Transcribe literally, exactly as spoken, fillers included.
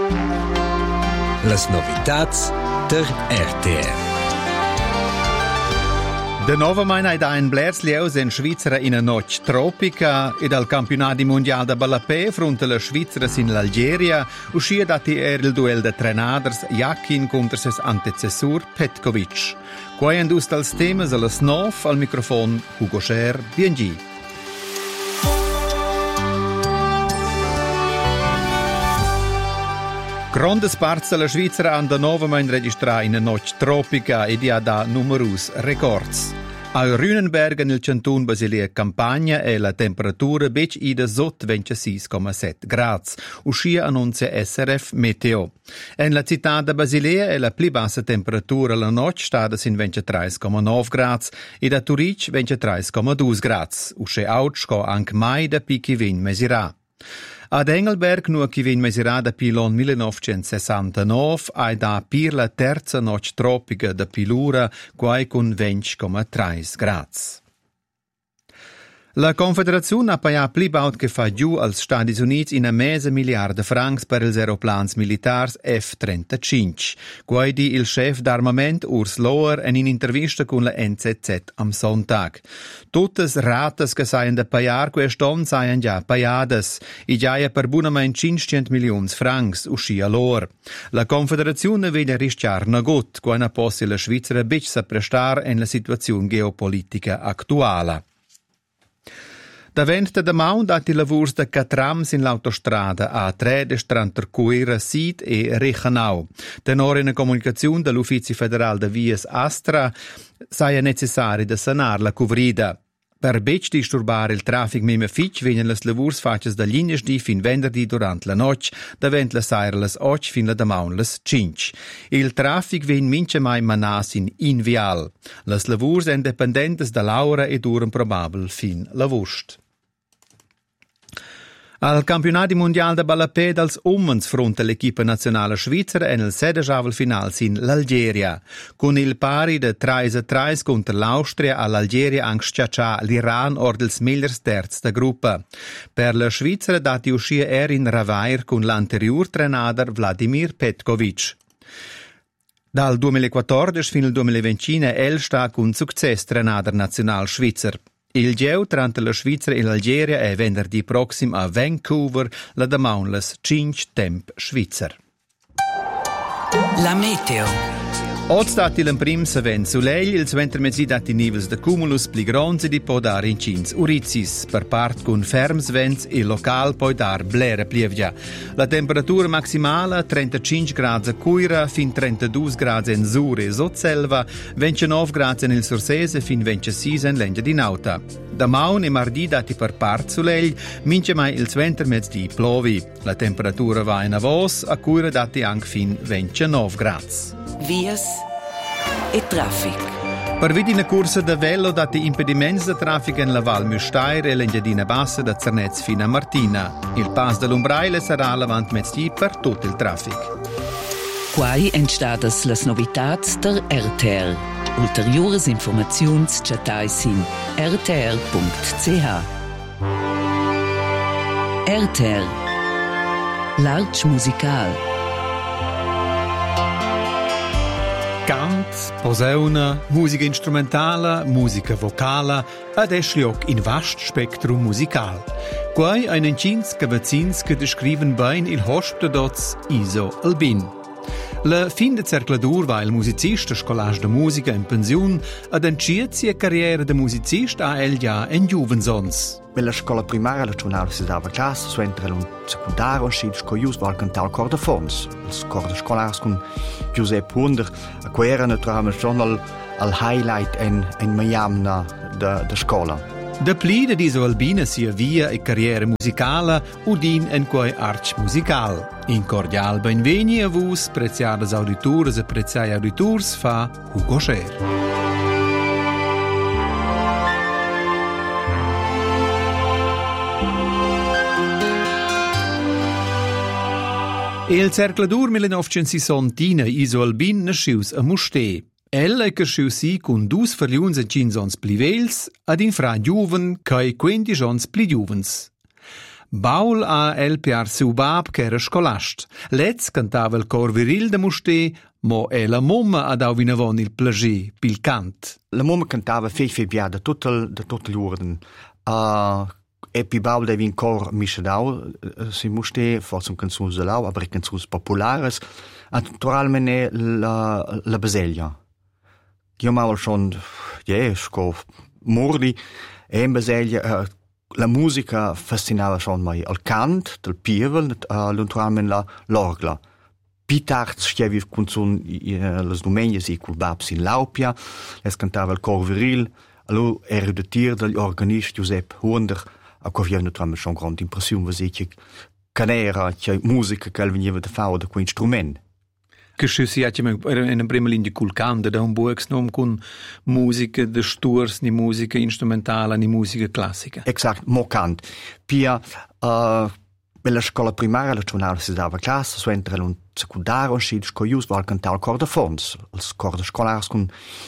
Las novitats der R T R. De nova maina ed ein Blers Lieus in Svizzera in a noc tropica ed al campionati mondial da ballapè fronte la Svizzera sin l'Algeria uscia dati er il duel de trenaders Jakin contra ses antecessur Petkovic. Quai andust als temas a las nov al microfon Hugo Scher, B N G. Grandes parts della Svizzera hanno da nuovamente registrato in noce tropica e di da numerosi records. A Rünenberg nel canton Basilea Campagna è la temperatura bec ida sotto ventisei virgola sette gradi, uscia annuncia S R F Meteo. En la città di Basilea è la più bassa temperatura la noce stata in ventitré virgola nove gradi e da Turic ventitré virgola due gradi, uscia autsco anche mai da picchi vin mesirà. Ad Engelberg nu chi vin mesirà da pilon millenovecentosessantanove ai da pir la terza noce tropica da pilura quai con venti virgola tre gradi. La Confederazione ha pagato più baut che fa giù als Stati Uniti in a mezza miliarda francs per ils aeroplans militars F trentacinque. Guidi il chef d'armament Urs Lohr in un'intervista con la N Z Z am Sonntag. Tuttes ratas che saien da pagar queston saien già pagades. I giaia per bunament cinquecento milioni francs, uscia Lohr. La Confederazione vede rischiar na gut, quando possi la Svizzera bec sa prestar en la situazione geopolitica attuale. Davent da maun dati lavurs da catrams in l'autostrada A tre de Strantercuira Sid e Reichenau. Tenor in comunicazione dall'Uffizio Federale de Vias Astra saia necessari da sanar la covrida. Per bec disturbare il traffic meme fitch venen las lavurs faces da linjesdi fin venderdi durant la noc, davent la saira las och fin la damaun las cinc. Il traffic ven mince mai manas in invial. Las lavurs en dependentes da l'aura e duren probabil fin lavurst. Al campionati mondial da ballapè als uomens fronte l'equipa nazionale svizzera e nel sedesciavel final sin l'Algeria. Con il pari de tre a tre contro l'Austria all'Algeria anche schiaccià l'Iran or dels migliors terz da gruppa. Per la Svizzera dati uscia er in ravair con l'anterior trenader Vladimir Petkovic. Dal duemilaquattordici fino al duemilaventi el sta con successo trenader nazional svizzer. Il geu tra la Svizzera e l'Algeria è venerdì prossimo a Vancouver la damaunlas cinque temp svizzer. La meteo. Oggi dati l'emprim se ven soleil, il ventermezzi dati nivels de cumulus pli gronzi di può dare in cins urizis, per part con ferms vents e local poi dar blera plievia. La temperatura maximale trentacinque gradi a Cuira, fin trentadue gradi in Sur e Sotselva, ventinove gradi nel Sursese, fin ventisei in Lengia di Nauta. Da maun e mardi dati per part soleil, mince mai il ventermezzi di plovi. La temperatura va in avos, a Cuira dati anche fin ventinove gradi. Vias e traffic. Per vidi una corsa da velo dati impedimenti da traffico in la Val Müstair e l'Engiadina Bassa da Zernez fino a Martina. Il pass dell'Umbraile sarà all'avant mezz'dì per tutto il traffic. Quai entstadas las novitats der R T R. Ulteriores informaziuns chatais in r t r punct c h. R T R. L'Arch musical. Cant, posauna, musica instrumentale, musica vocale ed escioc in vast spectrum musical. Quai ein encins cavazzins che descriven bein il hospitadoz Iso Albin. La fin de cercladur va il musicista scolage de musica in pensiun ed enciet sia carriera de musicista a el ja en juvensons. Nella scuola primaria la giornata si dava classe, su entra un secondario uscì scoius val cantare cor de fons. Il cor de scolars con Giuseppe Hunder, a cui era naturalmente schon al, al highlight en, en Miami de, de scuola. Da pli de Iso Albina sia via e carriera musicale udin en quai arch musical. In cordial benveni a vos, preziadas auditores e preziai auditors, fa Hugo Scher. Il cercladur millenovecentosessantina Iso Albin nascius a Mustè. El è cresciu si con dus verliuns e cinzons pli vels ad in fra giuven cae quindici ons pli giuvens. Baul ha el piar siu bab che era scolast. Letz cantava il cor viril de Musté, mo e la mumma ha dau vinavon il plagì, pil cant. La mumma cantava fe fe bia da tutto da tutto l'orden. Uh, e pi Baul devi in cor mischedau, si Musté, forse un canzone zelau, aber canzoni populares, naturalmente la, la Baselgia. Io m'avevo schon, ja, sco mordi, e in Baselgia, uh, la musica fascinava schon mai. Il cant, del pievel, uh, naturalmente la, l'orgla. Pi tard scevi canzoni, uh, le domeniche, col babs in Laupia, es cantava il cor viril, allora era il tir degli organisti Giuseppe Hunder, a cui aveva naturalmente schon grande impressione, was ich canera, che musica che veniva da fare da quel strumento. Che si ha in prima linea col canto, da un buox non con musica de sturs, ni musica strumentale, ni musica classica. Esatto, mo cant. Pia, uh, nella scuola primaria, la giornale si dava classe, so entra un secondario, si scoius, va a cantare il cor de fons, il cor de scolars con